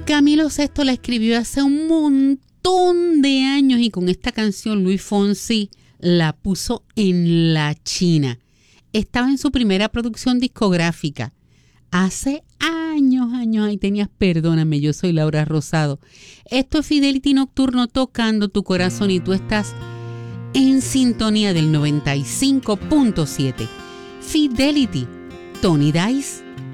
Camilo VI la escribió hace un montón de años y con esta canción Luis Fonsi la puso en la China. Estaba en su primera producción discográfica. Hace años, ahí tenías, perdóname, yo soy Laura Rosado. Esto es Fidelity Nocturno tocando tu corazón y tú estás en sintonía del 95.7. Fidelity, Tony Dice.